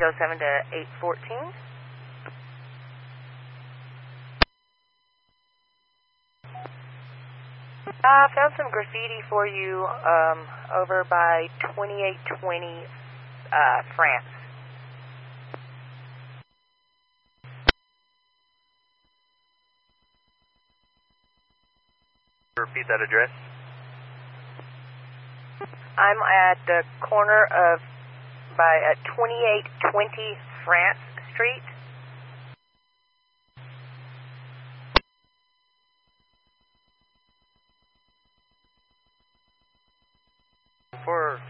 807 to 814. I found some graffiti for you over by 2820 France. Repeat that address. I'm at the corner of at 2820 France Street.